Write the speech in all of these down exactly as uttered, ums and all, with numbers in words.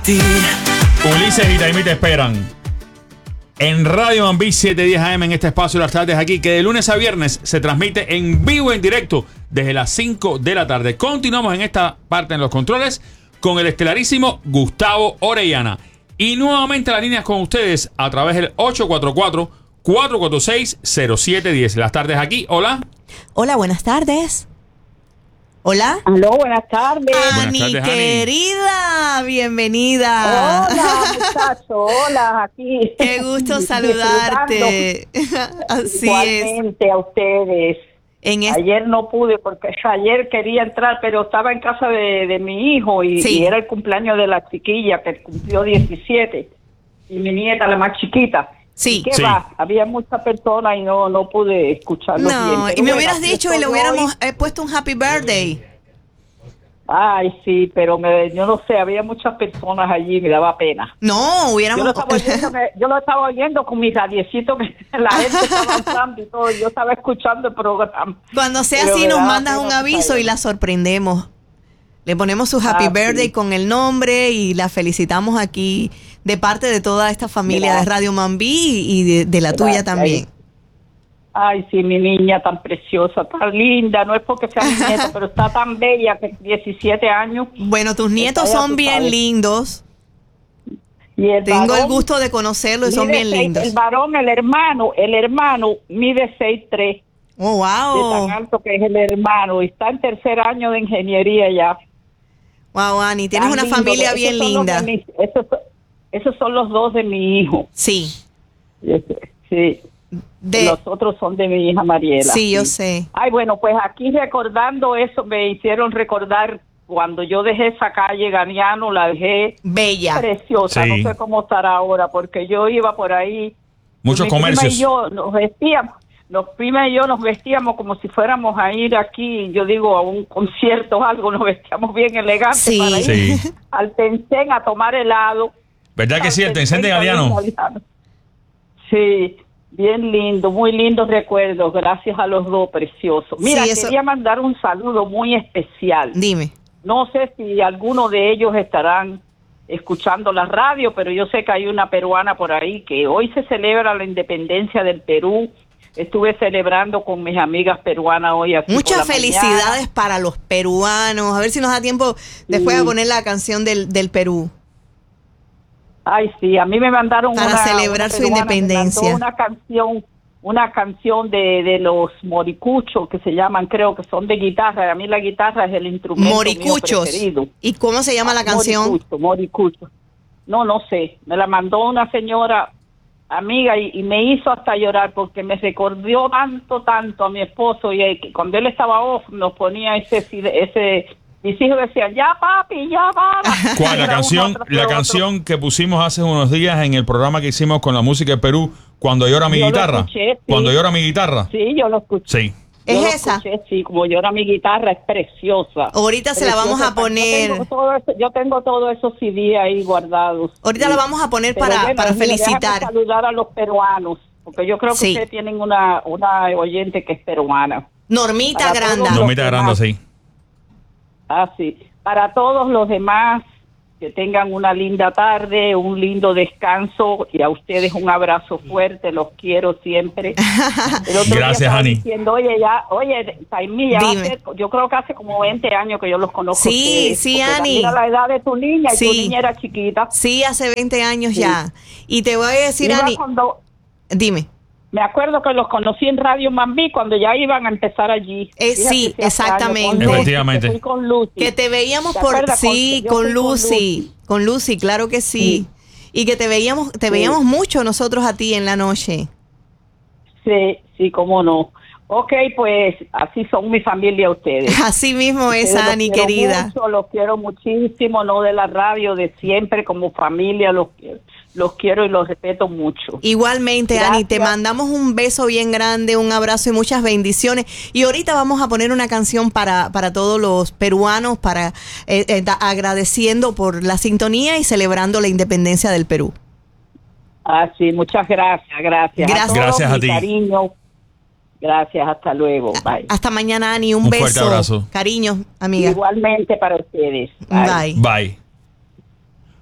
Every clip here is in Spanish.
Ulises y Taimí te esperan en Radio Mambí siete diez A M en este espacio de las tardes aquí, que de lunes a viernes se transmite en vivo, en directo, desde las cinco de la tarde. Continuamos en esta parte en los controles con el estelarísimo Gustavo Orellana. Y nuevamente las líneas con ustedes a través del ocho cuatro cuatro, cuatro cuatro seis, cero siete uno cero. Las tardes aquí, hola. Hola, buenas tardes. Hola. Aló, buenas tardes. Ani, Buenas tardes, Ani. Querida, bienvenida. Hola, muchachos, hola, aquí. Qué gusto saludarte. Así Igualmente es. a ustedes. En es- Ayer no pude porque ayer quería entrar, pero estaba en casa de, de mi hijo y, Sí. y era el cumpleaños de la chiquilla que cumplió diecisiete y mi nieta, la más chiquita. Sí. ¿Y qué Sí. va? Había muchas personas y no no pude escucharlo bien. No, Pero y me bueno, hubieras aquí dicho y estoy le hoy. hubiéramos eh, puesto un happy birthday. Ay, sí, pero me, yo no sé, había muchas personas allí, me daba pena. No, Yo hubiéramos. lo, estaba oyendo, que- yo lo estaba oyendo con mi radiecito, que la gente estaba hablando y todo, yo estaba escuchando el programa. Cuando sea Pero así, me nos daba mandas pena un que aviso y saliera. la sorprendemos. Le ponemos su happy Ah, birthday sí. con el nombre y la felicitamos aquí de parte de toda esta familia Gracias. de Radio Mambí y de, de la tuya Gracias. también. Ay, sí, mi niña tan preciosa, tan linda, no es porque sea mi nieta, pero está tan bella que diecisiete años. Bueno, tus nietos Esta ya son tú bien sabes. lindos. Y el Tengo el varón gusto de conocerlos y son mide bien seis- lindos. El varón, el hermano, el hermano mide seis tres, Oh, de wow. tan alto que es el hermano, y está en tercer año de ingeniería ya. Wow, Ani, tienes Tan una lindo, familia esos bien son los de linda. mis- esos, son- esos son los dos de mi hijo. Sí. Sí. De, Los otros son de mi hija Mariela. sí, yo sé. Ay, bueno, pues aquí recordando eso, me hicieron recordar cuando yo dejé esa calle Ganiano, la dejé Bella. preciosa. Sí. No sé cómo estará ahora, porque yo iba por ahí. Muchos mi prima comercios. y yo nos vestíamos. Los primas y yo nos vestíamos como si fuéramos a ir aquí, yo digo, a un concierto o algo, nos vestíamos bien elegantes Sí. para ir Sí. al Tencén a tomar helado. ¿Verdad que sí? El Tencén de Galeano. Sí, bien lindo, muy lindos recuerdos, gracias a los dos, preciosos. Mira, Sí, eso- quería mandar un saludo muy especial. Dime. No sé si alguno de ellos estarán escuchando la radio, pero yo sé que hay una peruana por ahí que hoy se celebra la independencia del Perú. Estuve celebrando con mis amigas peruanas hoy aquí Muchas por la felicidades para los peruanos. A ver si nos da tiempo después Sí. a poner la canción del, del Perú. Ay, sí, a mí me mandaron Para una, celebrar una su peruana me independencia. mandó una canción, una canción de, de los moricuchos que se llaman, creo que son de guitarra. A mí la guitarra es el instrumento mío Moricuchos. preferido. ¿Y cómo se llama la canción? Moricucho, moricucho. No, no sé. Me la mandó una señora amiga y, y me hizo hasta llorar porque me recordó tanto, tanto a mi esposo y eh, que cuando él estaba off nos ponía ese, ese, mis hijos decían, ya papi, ya va. ¿Cuál? La Era canción, uno tras la otro. canción que pusimos hace unos días en el programa que hicimos con la música de Perú, Cuando llora mi Yo lo guitarra. escuché, sí. Cuando llora mi guitarra. Sí, yo lo escuché. Sí. ¿Es Yo lo esa? escuché, sí, como llora mi guitarra, es preciosa. Ahorita se la vamos a Preciosa. poner. Yo tengo todo eso, yo tengo todos esos C D ahí guardados. Ahorita Sí. la vamos a poner Pero para, bueno, para mira, déjame felicitar. saludar a los peruanos, porque yo creo que Sí. ustedes tienen una, una oyente que es peruana. Normita Para Granda. todos los Normita Granda, demás. sí. Ah, sí. Para todos los demás, que tengan una linda tarde, un lindo descanso, y a ustedes un abrazo fuerte, los quiero siempre. El otro día Gracias, estaba Ani. diciendo, oye, ya, oye, Taimí, ya va a Dime. ser- yo creo que hace como veinte años que yo los conozco. Sí, a ustedes, sí, porque Ani. Mira la edad de tu niña, y tu Sí. niña era chiquita. Sí, hace veinte años Sí. ya. Y te voy a decir, Iba Ani, cuando- dime. me acuerdo que los conocí en Radio Mambí cuando ya iban a empezar allí. Eh, Fíjate sí, si hace años, exactamente. con Lucy, Efectivamente. que fui con Lucy. Que te veíamos ¿Te por acuerdas? sí, Yo con fui Lucy, con Lucy, claro que sí. Y que te veíamos, te Sí. veíamos mucho nosotros a ti en la noche. Sí, sí, cómo no. Ok, pues así son mi familia ustedes. Así mismo es, Ustedes los Ani, quiero querida. mucho, los quiero muchísimo, no de la radio, de siempre, como familia, los, los quiero y los respeto mucho. Igualmente, Ani, te Gracias. mandamos un beso bien grande, un abrazo y muchas bendiciones. Y ahorita vamos a poner una canción para, para todos los peruanos, para eh, eh, da- agradeciendo por la sintonía y celebrando la independencia del Perú. Ah, sí, muchas gracias, gracias. Gracias. todos, Gracias a mi ti. cariño. Gracias, hasta luego. Bye. Hasta mañana, Ani, un, Un beso. fuerte abrazo. Cariños, amiga. Igualmente para ustedes. Bye. Bye.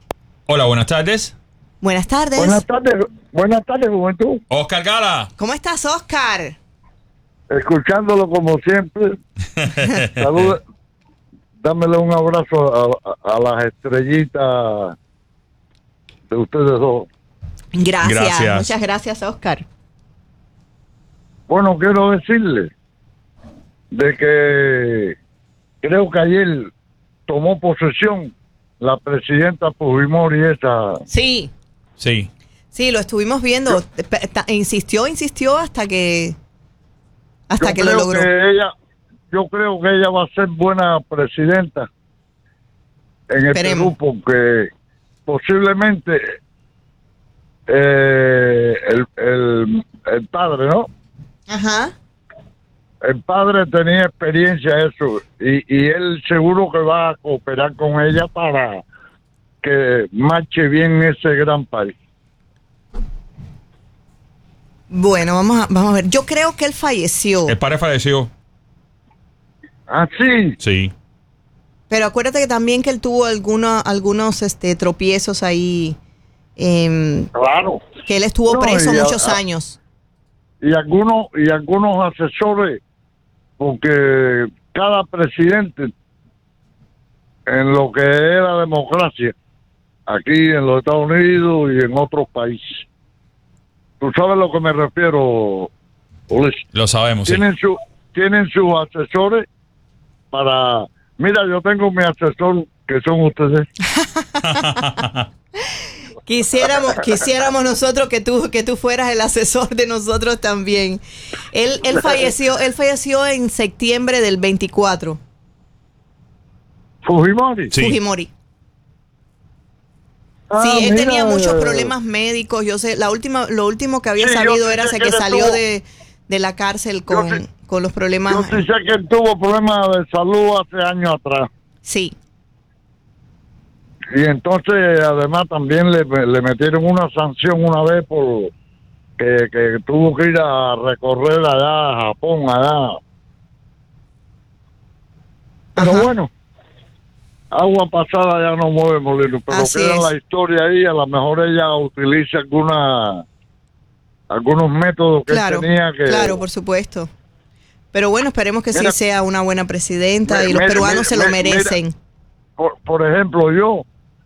Hola, buenas tardes. Buenas tardes. Buenas tardes, buenas tardes, juventud. Oscar Gala. ¿Cómo estás, Oscar? Escuchándolo como siempre. Saludos. Dámele un abrazo a, a, a las estrellitas de ustedes dos. Gracias. Gracias. Muchas gracias, Oscar. Bueno, quiero decirle de que creo que ayer tomó posesión la presidenta Fujimori esa. Sí, Sí. sí, lo estuvimos viendo. Pe- ta- Insistió, insistió hasta que hasta Yo que lo creo logró. que ella, yo creo que ella va a ser buena presidenta en el Esperemos. Perú porque posiblemente eh, el, el, el padre, ¿no? Ajá. El padre tenía experiencia en eso y, y él seguro que va a cooperar con ella para que marche bien ese gran país. Bueno, vamos a, vamos a ver. Yo creo que él falleció. El padre falleció. Ah, sí. Sí. Pero acuérdate que también que él tuvo alguna, algunos este, tropiezos ahí. em, Claro. que él estuvo No, preso y a- muchos a- años. Y algunos y algunos asesores, porque cada presidente en lo que es la democracia, aquí en los Estados Unidos y en otros países. ¿Tú sabes a lo que me refiero, Ulises? Lo sabemos, sí. Tienen su tienen sus asesores para... Mira, yo tengo mi asesor, que son ustedes. Quisiéramos, quisiéramos nosotros que tú, que tú fueras el asesor de nosotros también. Él, él falleció, él falleció en septiembre del veinticuatro. Fujimori. Sí. Fujimori. Ah, Sí, él mira, tenía muchos eh, problemas médicos. Yo sé, la última, lo último que había Sí, yo sabido sí era sé sé que que él salió estuvo- de, de la cárcel con, Yo sí- con los problemas. Yo sí sé que él tuvo problemas de salud hace años atrás. Sí, Y entonces, además, también le, le metieron una sanción una vez por que, que tuvo que ir a recorrer allá a Japón, allá. Pero Ajá. bueno, agua pasada ya no mueve molino, pero Así queda es. la historia ahí. A lo mejor ella utiliza alguna algunos métodos que él claro, tenía que... claro, por supuesto. Pero bueno, esperemos que Mira- sí sea una buena presidenta Mi- y los mira, peruanos mira, se lo mira, merecen. Por, por ejemplo, yo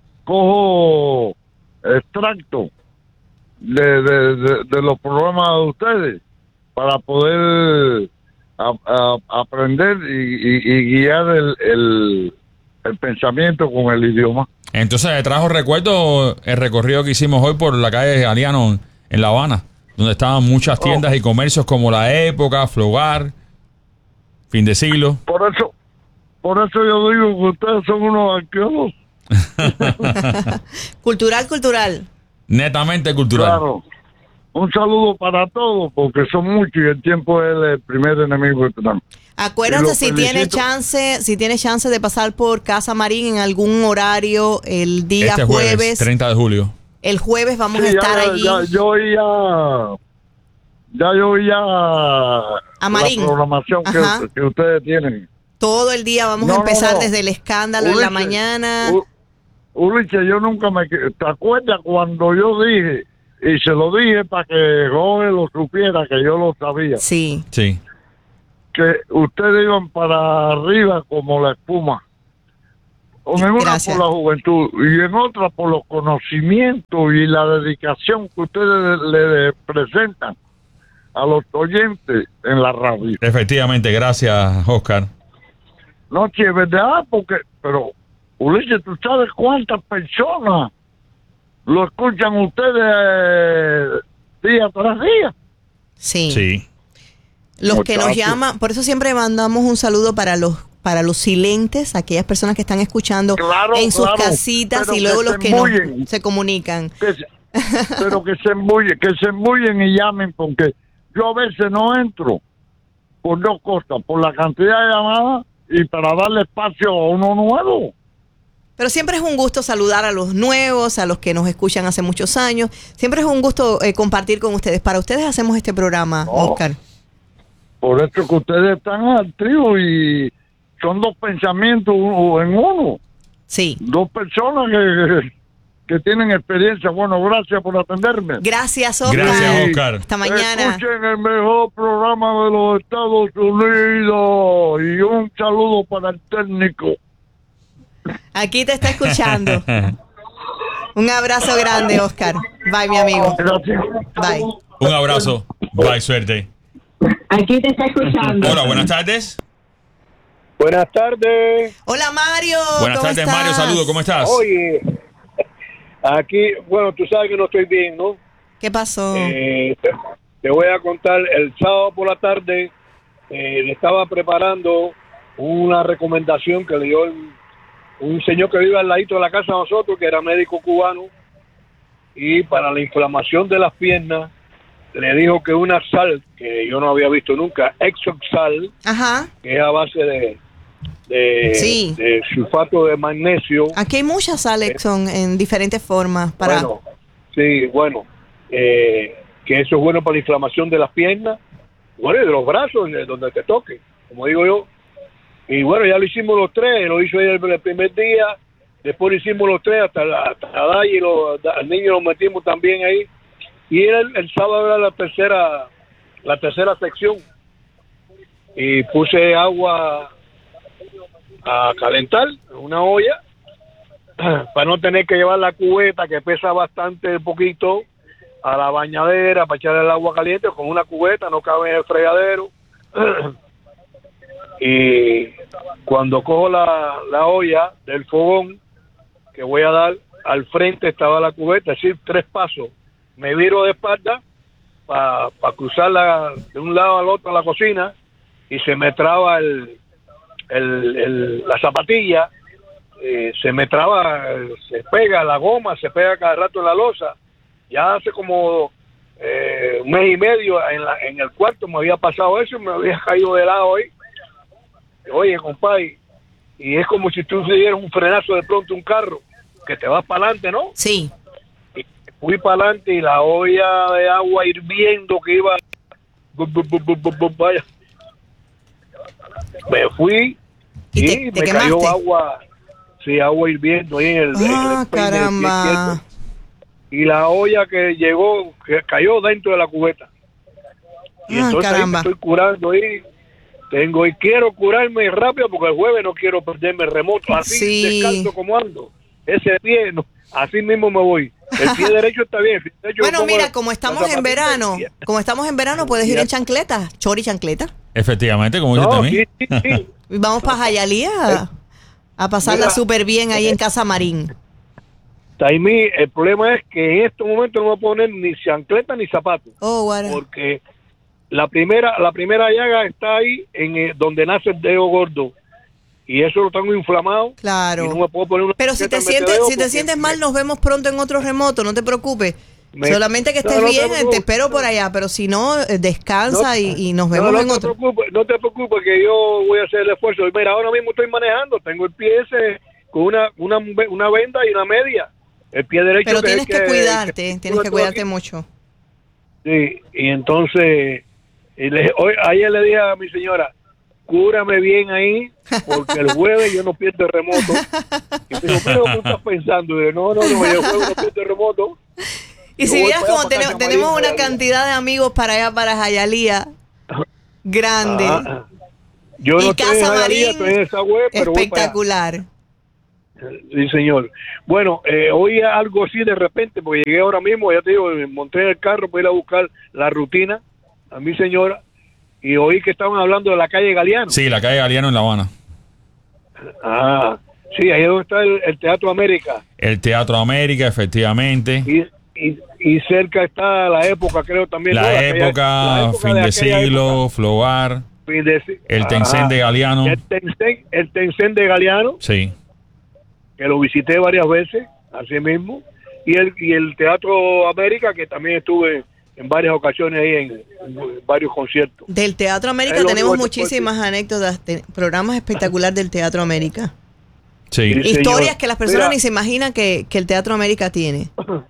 cojo extracto de, de, de, de los programas de ustedes para poder a- a- aprender y, y- y guiar el, el, el pensamiento con el idioma. Entonces le trajo recuerdo el recorrido que hicimos hoy por la calle Galeano en La Habana, donde estaban muchas tiendas y comercios como La Época, Flogar, Fin de Siglo. Por eso, por eso yo digo que ustedes son unos arqueólogos. Cultural, cultural. Netamente cultural. Claro. Un saludo para todos, porque son muchos y el tiempo es el primer enemigo que tenemos. Y Acuérdate los si tiene felicito. chance, si tiene chance de pasar por Casa Marín en algún horario el día Este jueves. jueves, treinta de julio. El jueves vamos a Sí, estar ya, allí. ya, yo ya, ya yo ya A Marín. la programación Ajá. que, que ustedes tienen. Todo el día vamos No, a no, empezar no. desde el escándalo en la Ulises, mañana. U- Ulises, yo nunca me... que- ¿Te acuerdas cuando yo dije, y se lo dije para que Jorge lo supiera, que yo lo sabía, Sí, Sí. que ustedes iban para arriba como la espuma? O en una Gracias. por la juventud y en otra por los conocimientos y la dedicación que ustedes le presentan a los oyentes en la radio. Efectivamente, gracias, Oscar. No, si es verdad, porque, pero, Ulises, ¿tú sabes cuántas personas lo escuchan ustedes eh, día tras día? sí. Sí. Los que nos Muchachos. llaman, por eso siempre mandamos un saludo para los para los silentes, aquellas personas que están escuchando Claro, en sus claro, casitas pero y luego que los se que nos, embullen. se comunican. Que se- pero que se embullen, que se embullen y llamen, porque yo a veces no entro por dos cosas, por la cantidad de llamadas y para darle espacio a uno nuevo. Pero siempre es un gusto saludar a los nuevos, a los que nos escuchan hace muchos años. Siempre es un gusto eh, compartir con ustedes. Para ustedes hacemos este programa, No. Oscar. Por eso que ustedes están activos y son dos pensamientos uno- en uno. Sí. Dos personas que, que tienen experiencia. Bueno, gracias por atenderme. Gracias, Oscar. Gracias, Oscar. Hasta mañana. Escuchen el mejor programa de los Estados Unidos y un saludo para el técnico. Aquí te está escuchando. Un abrazo grande, Oscar. Bye, mi amigo. Gracias. Bye. Un abrazo. Bye, suerte. Aquí te está escuchando. Hola, buenas tardes. Buenas tardes. Hola, Mario. Buenas ¿cómo tardes, estás? Mario. Saludos, ¿cómo estás? Oye, aquí, bueno, tú sabes que no estoy bien, ¿no? ¿Qué pasó? Eh, te, te voy a contar, el sábado por la tarde eh, le estaba preparando una recomendación que le dio el- un señor que vive al ladito de la casa de nosotros, que era médico cubano, y para la inflamación de las piernas, le dijo que una sal que yo no había visto nunca, Exoxal, Ajá. que es a base de, de, Sí. de sulfato de magnesio. Aquí hay muchas, Alexon, en diferentes formas. Para... Bueno, sí, bueno, eh, que eso es bueno para la inflamación de las piernas, bueno, y de los brazos, de donde te toque, como digo yo. Y bueno, ya lo hicimos los tres, lo hizo ella el, el primer día, después lo hicimos los tres, hasta, la, hasta la y los, al niño lo metimos también ahí. Y era el, el sábado era la tercera, la tercera sección. Y puse agua a calentar en una olla para no tener que llevar la cubeta, que pesa bastante poquito, a la bañadera para echar el agua caliente con una cubeta, no cabe en el fregadero. Y cuando cojo la, la olla del fogón que voy a dar, al frente estaba la cubeta, es decir, tres pasos. Me viro de espalda para pa cruzarla de un lado al otro a la cocina y se me traba el, el, el- la zapatilla, eh, se me traba, se pega la goma, se pega cada rato en la losa. Ya hace como eh, un mes y medio en, la, en el cuarto me había pasado eso y me había caído de lado ahí. Oye, compadre, y es como si tú se dieras un frenazo de pronto un carro, que te vas para adelante, ¿no? Sí. Fui para adelante y la olla de agua hirviendo que iba, bu, bu, bu, bu, bu, bu, vaya, me fui ¿Y y, te- te me cayó quemaste? agua, sí, agua hirviendo ahí en el, en el Ah, peine del pie caramba. izquierdo. Y la olla que llegó, que cayó dentro de la cubeta. Y Ah, entonces ahí me caramba. estoy curando ahí. Tengo y quiero curarme rápido porque el jueves no quiero perderme el remoto. Así Sí. descalzo como ando. Ese pie, no, así mismo me voy. El pie derecho está bien. el pie derecho Bueno, pongo mira, la- como la estamos en zapatilla verano, y- como estamos en verano, puedes ir Ya. en chancleta, chori chancleta. Efectivamente, como dice No, también. sí, sí, sí. Y vamos para Jayalía a, a pasarla Mira. súper bien ahí en Casa Marín. Taimí, el problema es que en este momento no voy a poner ni chancleta ni zapatos. Oh, guara. Porque la primera la primera llaga está ahí en eh, donde nace el dedo gordo. Y eso lo tengo inflamado. Claro. Y no me puedo poner una Pero si te chancleta en sientes, metedeo si te porque sientes me- mal, nos vemos pronto en otro remoto, no te preocupes. Me- Solamente que estés No, no te bien, te, preocupes. espero por allá, pero si no, eh, descansa No, y, y nos no, vemos no en te otro. Preocupes, no te preocupes que yo voy a hacer el esfuerzo. Mira, ahora mismo estoy manejando, tengo el pie ese con una, una, una venda y una media. El pie derecho. Pero que es tienes que que- cuidarte, que- tienes que todo cuidarte aquí. mucho. Sí, y entonces, y le, hoy, ayer le dije a mi señora, cúrame bien ahí, porque el jueves yo no pierdo el remoto. Y me dijo, pero ¿qué estás pensando? Y yo, no, no, no, el jueves no pierdo el remoto. Y Yo si voy vieras para allá, como para tene- Casa tenemos Marín, una Jayalía. cantidad de amigos para allá, para Jayalía, grande. Ah, yo Y no estoy en Casa Jayalía, Marín, estoy en esa web, pero voy para allá. espectacular. Sí, señor. Bueno, eh, oí algo así de repente, porque llegué ahora mismo, ya te digo, me monté en el carro para ir a buscar la rutina a mi señora, y oí que estaban hablando de la calle Galeano. Sí, la calle Galeano en La Habana. Ah, sí, ahí es donde está el, el Teatro América. El Teatro América, efectivamente. Y, y, y cerca está la época, creo también. ¿no? La calle- época, la época fin de, aquella siglo, época. Flogar, Fin de si- el Ajá. Tencén de Galeano. El Tencén, el Tencén de Galeano, Sí. que lo visité varias veces, así mismo. Y el, y el Teatro América, que también estuve en varias ocasiones ahí en, en varios conciertos. Del Teatro América Es lo tenemos único que te puedo muchísimas anécdotas, de programas espectaculares del Teatro América. Sí. Sí. Historias señor. que las personas Mira. ni se imaginan que, que el Teatro América tiene.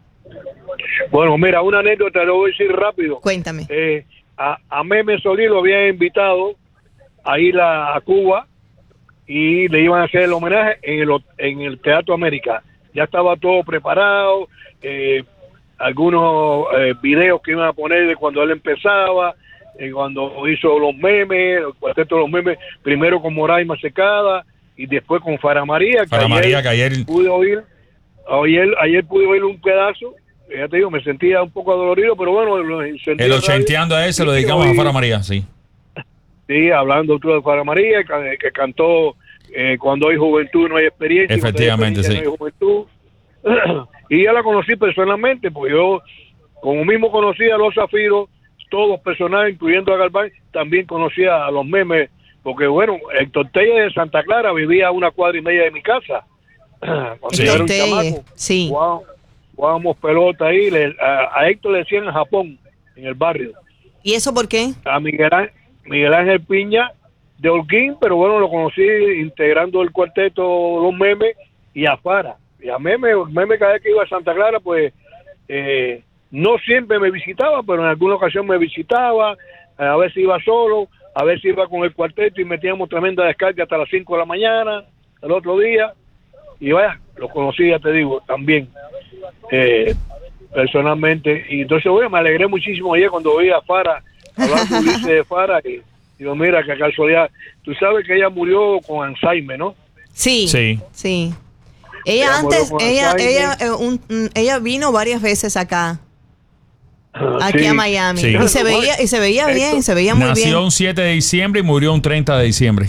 Bueno, mira, una anécdota, lo voy a decir rápido. Cuéntame. Eh, a, a Meme Solís lo habían invitado a ir a, a Cuba y le iban a hacer el homenaje en el, en el Teatro América. ya estaba todo preparado, eh, algunos eh, videos que iban a poner de cuando él empezaba, eh, cuando hizo los memes, el cuarteto de los memes, primero con Moraima Secada y después con Fara María. Fara María, que ayer pude oír, ayer, ayer pude oír un pedazo, ya te digo, me sentía un poco adolorido, pero bueno, el ochenteando a él se lo dedicamos a Fara María, sí. Sí, hablando tú de Fara María, que, que cantó eh, Cuando hay juventud no hay experiencia. Efectivamente, hay experiencia, sí. No hay juventud. Y ya la conocí personalmente, pues yo, como mismo conocía a los Zafiros, todos personajes, incluyendo a Galván, también conocía a los memes, porque bueno, Héctor Telle de Santa Clara vivía a una cuadra y media de mi casa. Cuando sí. yo era un chamaco, sí. Jugábamos, jugábamos pelota ahí, le, a, a Héctor le decían Japón, en el barrio. ¿Y eso por qué? A Miguel Ángel, Miguel Ángel Piña de Holguín, pero bueno, lo conocí integrando el cuarteto Los Memes y a Fara. Y a Meme, Meme cada vez que iba a Santa Clara, pues eh, no siempre me visitaba, pero en alguna ocasión me visitaba, a veces iba solo, a veces iba con el cuarteto y metíamos tremenda descarga hasta las cinco de la mañana, el otro día, y vaya, lo conocí, ya te digo, también, eh, personalmente, y entonces, bueno, me alegré muchísimo ayer cuando vi a Fara, hablando de Fara, y digo, mira, que casualidad, tú sabes que ella murió con Alzheimer, ¿no? Sí, sí, sí. Ella, ella antes, ella, ella, eh, un, ella vino varias veces acá, aquí sí, a Miami, sí. y se veía, y se veía bien, Héctor, se veía muy nació bien. Nació un siete de diciembre y murió un treinta de diciembre.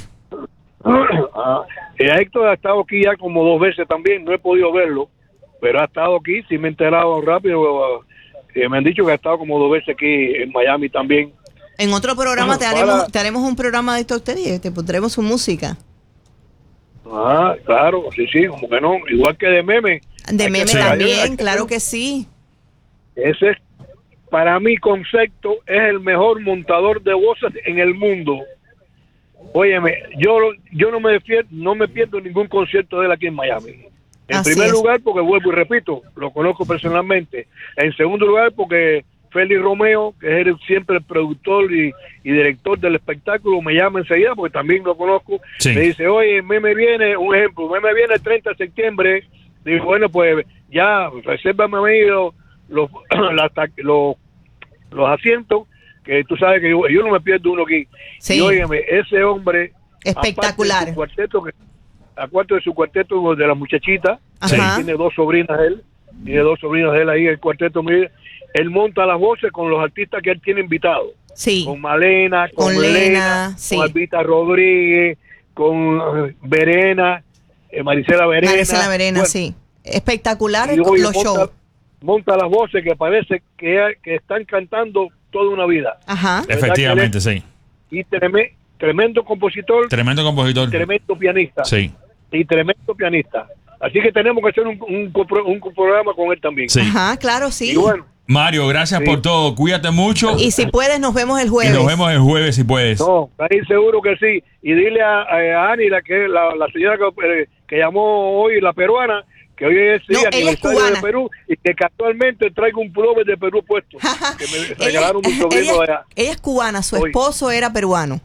Ah, Héctor ha estado aquí ya como dos veces también, no he podido verlo, pero ha estado aquí, sí me he enterado rápido, eh, me han dicho que ha estado como dos veces aquí en Miami también. En otro programa te haremos, te haremos un programa de Héctor Telle, te pondremos su música. Ah, claro, sí, sí, como que no, igual que de Meme. De Meme que también, que claro que sí. Ese es, para mi concepto, es el mejor montador de voces en el mundo. Óyeme, yo yo no me pierdo, no me pierdo ningún concierto de él aquí en Miami. En Así primer es. lugar, porque vuelvo y repito, lo conozco personalmente. En segundo lugar, porque Félix Romeo, que es el, siempre el productor y, y director del espectáculo, me llama enseguida, porque también lo conozco. Sí. Me dice, oye, Meme viene, un ejemplo, Meme viene el treinta de septiembre. Digo, bueno, pues ya, resérvame a mí los, los, los, los asientos, que tú sabes que yo, yo no me pierdo uno aquí. Sí. Y óyeme, ese hombre, espectacular. Aparte de su cuarteto, que, aparte de su cuarteto de la muchachita, Ajá. tiene dos sobrinas él, tiene dos sobrinas de él ahí, el cuarteto mío. Él monta las voces con los artistas que él tiene invitados. Sí. Con Malena, con, con Lena, Lena, sí. con Albita Rodríguez, con uh, Verena, eh, Maricela Verena. Maricela Verena, bueno, sí. Espectacular los monta, shows. Monta las voces que parece que, que están cantando toda una vida. Ajá. Efectivamente, sí. Y tremendo, tremendo compositor. Tremendo compositor. Y tremendo pianista. Sí. Y tremendo pianista. Así que tenemos que hacer un, un, un, un programa con él también. Sí. Ajá, claro, sí. Y bueno, Mario, gracias sí. por todo. Cuídate mucho. Y si puedes, nos vemos el jueves. Y nos vemos el jueves si puedes. No, ahí seguro que sí. Y dile a, a Ani, la, que, la, la señora que, que llamó hoy, la peruana, que hoy es el no, aniversario de Perú y que casualmente traigo un pullover de Perú puesto. Que me regalaron ella, mis sobrinos ella, allá. Ella es cubana, su hoy. esposo era peruano.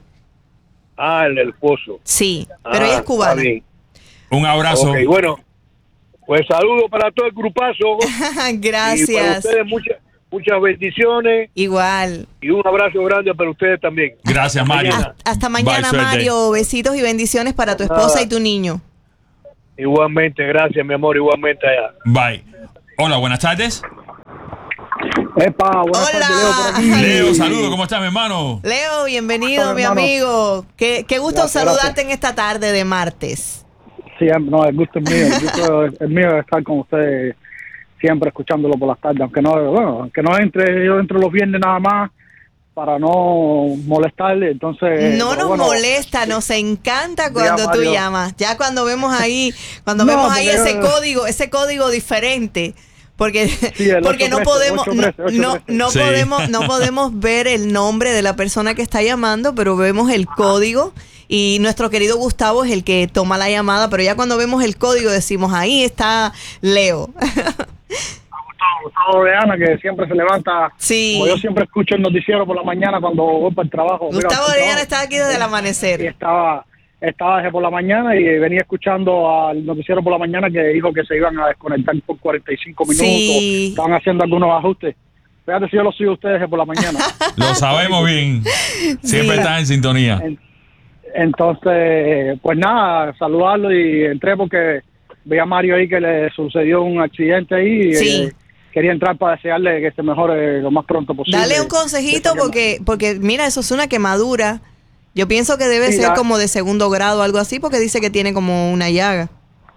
Ah, el esposo. Sí, pero ah, ella es cubana. Un abrazo. Okay, bueno, pues saludos para todo el grupazo. Gracias. Y para ustedes muchas muchas bendiciones. Igual. Y un abrazo grande para ustedes también. Gracias, Mario. Hasta, hasta mañana, Bye, Mario. Besitos y bendiciones para tu esposa Nada. y tu niño. Igualmente, gracias, mi amor, igualmente allá. Bye. Hola, buenas tardes. Epa, buenas Hola. tardes, Leo, por aquí. Leo, saludos, ¿cómo estás, mi hermano? Leo, bienvenido, Hola, mi hermano. amigo. Qué, qué gusto Gracias, saludarte gracias. en esta tarde de martes. Sí, no, el gusto es mío, el gusto es es mío de estar con ustedes siempre escuchándolo por las tardes, aunque no, bueno, aunque no entre, yo entro los viernes nada más para no molestarle, entonces... No pero nos bueno, molesta, nos encanta cuando Ya, tú Mario. llamas. Ya cuando vemos ahí, cuando No, vemos ahí porque- ese código, ese código diferente, porque Sí, el porque no ocho trece, podemos ocho no, trece, ocho no, trece. no Sí. podemos no podemos ver el nombre de la persona que está llamando, pero vemos el código y nuestro querido Gustavo es el que toma la llamada, pero ya cuando vemos el código decimos, ahí está Leo. Gustavo de Ana, que siempre se levanta, Sí. como yo siempre escucho el noticiero por la mañana cuando voy para el trabajo. Gustavo Mira, Orellana trabajo. está aquí desde el Y amanecer. estaba, estaba desde por la mañana y venía escuchando al noticiero por la mañana que dijo que se iban a desconectar por cuarenta y cinco minutos, Sí. estaban haciendo algunos ajustes. Fíjate si yo lo sigo a ustedes desde por la mañana. Lo sabemos bien. Siempre Sí. estás en sintonía. En- Entonces, pues nada, saludarlo y entré porque vi a Mario ahí que le sucedió un accidente ahí y Sí. eh, quería entrar para desearle que se mejore lo más pronto posible. Dale un consejito porque, porque mira, eso es una quemadura. Yo pienso que debe Sí, ser la- como de segundo grado o algo así porque dice que tiene como una llaga.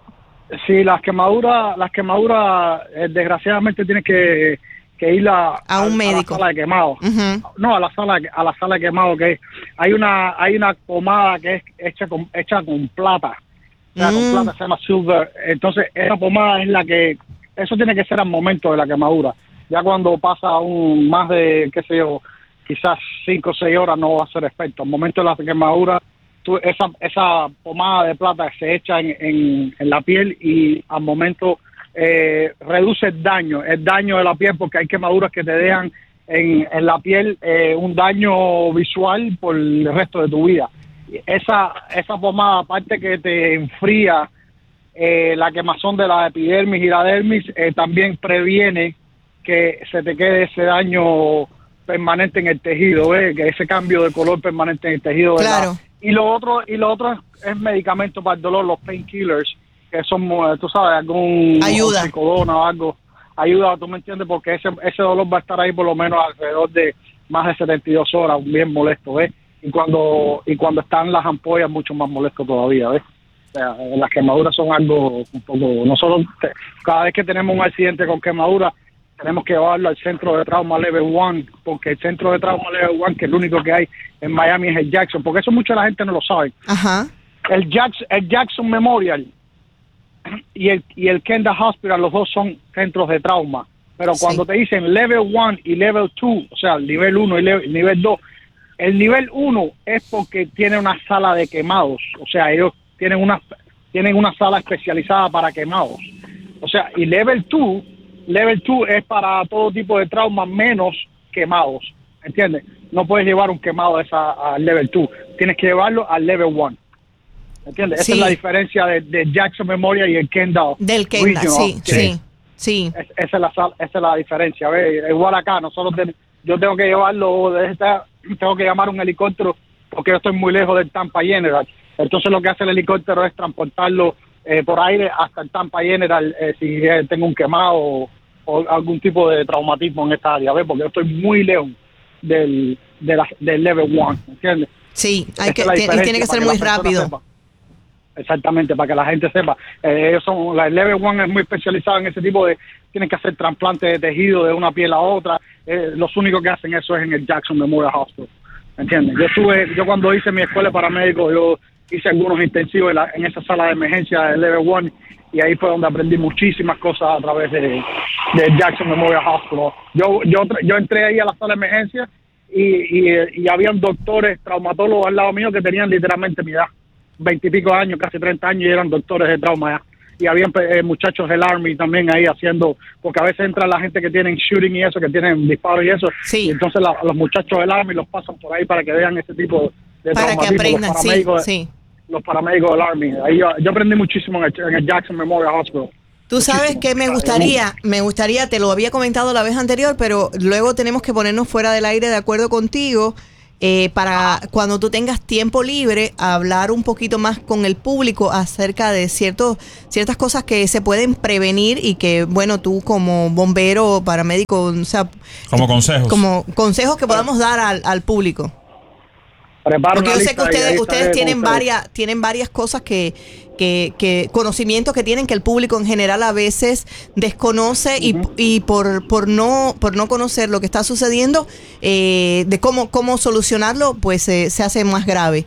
Sí, las quemaduras, las quemaduras, eh, desgraciadamente tienes que, que ir a, A un médico. a la sala de quemado. Ujú. No, a la sala, a la sala de quemado que hay una, hay una pomada que es hecha con, hecha con plata. O sea, con Mm. plata se llama silver. Entonces, esa pomada es la que, eso tiene que ser al momento de la quemadura. Ya cuando pasa un más de, qué sé yo, quizás cinco o seis horas no va a ser efecto. Al momento de la quemadura, tú, esa, esa pomada de plata se echa en, en, en la piel y al momento eh, reduce el daño, el daño de la piel, porque hay quemaduras que te dejan en, en la piel eh, un daño visual por el resto de tu vida. Esa, esa pomada, aparte que te enfría eh, la quemazón de la epidermis y la dermis, eh, también previene que se te quede ese daño permanente en el tejido, ¿ves? Que ese cambio de color permanente en el tejido. ¿verdad? Claro. Y lo otro y lo otro es, es medicamento para el dolor, los painkillers, que son, eh, tú sabes, algún Ayuda. oxicodona o algo, ayuda, tú me entiendes, porque ese ese dolor va a estar ahí por lo menos alrededor de más de setenta y dos horas, bien molesto, ¿ves? Y cuando y cuando están las ampollas, mucho más molesto todavía, ¿ves? O sea, las quemaduras son algo un poco... Nosotros, te- cada vez que tenemos un accidente con quemadura, tenemos que llevarlo al centro de trauma level one, porque el centro de trauma level one, que es el único que hay en Miami, es el Jackson, porque eso mucha la gente no lo sabe. Ajá. El Jackson, el Jackson Memorial y el, y el Kendall Hospital, los dos son centros de trauma. Pero Sí. cuando te dicen level one y level two, o sea, el nivel uno y level, nivel dos, el nivel uno es porque tiene una sala de quemados. O sea, ellos tienen una, tienen una sala especializada para quemados. O sea, y level two, level two es para todo tipo de trauma menos quemados. ¿Entiendes? No puedes llevar un quemado a esa, al level two. Tienes que llevarlo al level one. ¿Entiendes? Esa Sí. es la diferencia de, de Jackson Memorial y el Kendall. Del Kendall, Regional. sí, sí, sí. Es- esa, es la, sal- esa es la diferencia. ¿Ves? Igual acá, nosotros ten- yo tengo que llevarlo, de esta, tengo que llamar un helicóptero porque yo estoy muy lejos del Tampa General. Entonces lo que hace el helicóptero es transportarlo eh, por aire hasta el Tampa General eh, si eh, tengo un quemado o, o algún tipo de traumatismo en esta área, ¿ves? Porque yo estoy muy lejos del, de la- del level one, ¿entiendes? Sí, hay Esa que, es la ti- y diferencia, tiene que para ser la muy persona rápido. sepa. Exactamente, para que la gente sepa. Eh, ellos son, la Level One es muy especializada en ese tipo de, tienen que hacer trasplantes de tejido de una piel a otra. Eh, los únicos que hacen eso es en el Jackson Memorial Hospital. ¿Entiendes? Yo estuve, yo cuando hice mi escuela de paramédico, yo hice algunos intensivos en, la- en esa sala de emergencia de Level One y ahí fue donde aprendí muchísimas cosas a través de, de Jackson Memorial Hospital. Yo, yo, yo entré ahí a la sala de emergencia y, y, y habían doctores, traumatólogos al lado mío que tenían literalmente mi edad, veintipico años, casi treinta años, y eran doctores de trauma ya. Y habían eh, muchachos del Army también ahí haciendo, porque a veces entra la gente que tienen shooting y eso, que tienen disparos y eso, Sí. y entonces la- los muchachos del Army los pasan por ahí para que vean ese tipo de Para que traumatismo. aprendan, los sí, paramédicos, sí. los paramédicos del Army. Ahí yo, yo aprendí muchísimo en el, en el Jackson Memorial Hospital. Tú sabes Muchísimo. que me gustaría, me gustaría, te lo había comentado la vez anterior, pero luego tenemos que ponernos fuera del aire de acuerdo contigo eh, para cuando tú tengas tiempo libre hablar un poquito más con el público acerca de ciertos, ciertas cosas que se pueden prevenir y que, bueno, tú como bombero o paramédico, o sea, Como consejos. como consejos que podamos dar al, al público. Preparo Porque una yo sé que lista y ahí ustedes, estaré ustedes con tienen ustedes. varias, tienen varias cosas que, que, que, conocimientos que tienen que el público en general a veces desconoce y, y por, por no, por no conocer lo que está sucediendo, eh, de cómo, cómo solucionarlo, pues eh, se hace más grave.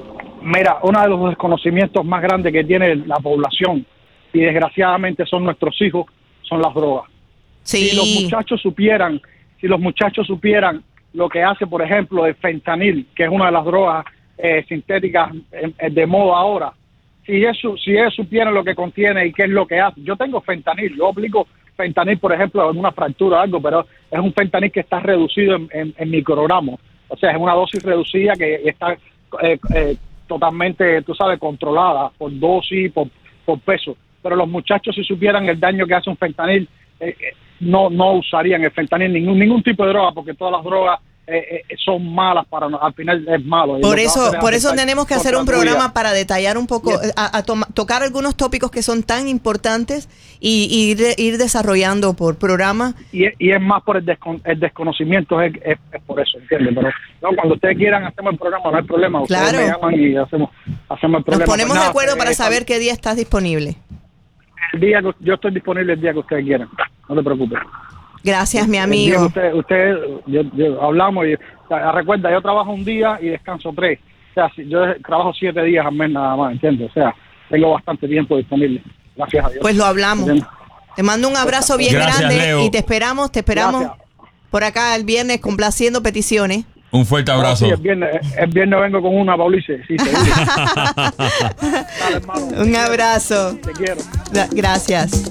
Mira, uno de los desconocimientos más grandes que tiene la población, y desgraciadamente son nuestros hijos, son las drogas. Sí. Si los muchachos supieran, si los muchachos supieran lo que hace, por ejemplo, el fentanil, que es una de las drogas eh, sintéticas eh, eh, de moda ahora, si eso, si ellos supieran lo que contiene y qué es lo que hace. Yo tengo fentanil, yo aplico fentanil, por ejemplo, en una fractura o algo, pero es un fentanil que está reducido en, en, en microgramos. O sea, es una dosis reducida que está eh, eh, totalmente, tú sabes, controlada por dosis, por, por peso. Pero los muchachos, si supieran el daño que hace un fentanil, eh, eh, no no usarían el fentanil, ningún ningún tipo de droga, porque todas las drogas eh, eh, son malas para no, al final es malo. Por eso por eso tenemos que hacer un programa para detallar un poco, Bien. a, a toma, tocar algunos tópicos que son tan importantes y, y ir, ir desarrollando por programa. Y, y es más por el, descon, el desconocimiento, es, es, es por eso, ¿entiendes? Pero no, cuando ustedes quieran hacemos el programa, no hay problema. Ustedes Claro. me llaman y hacemos, hacemos el programa. Nos ponemos Pues nada, de acuerdo eh, para eh, saber qué día estás disponible. El día que, yo estoy disponible el día que ustedes quieran, no te preocupes. Gracias, mi El día que amigo. Usted, usted yo, yo hablamos y o sea, recuerda, yo trabajo un día y descanso tres. O sea, si, yo trabajo siete días al mes nada más, ¿entiendes? O sea, tengo bastante tiempo disponible. Gracias a Dios. Pues lo hablamos. ¿Entiendes? Te mando un abrazo bien Gracias, grande Leo. y te esperamos, te esperamos Gracias. por acá el viernes complaciendo peticiones. Un fuerte abrazo. Sí, el, viernes, el viernes vengo con una, Paulice. Sí, seguro. Dale, hermano. Un abrazo. Te quiero. Gra- Gracias.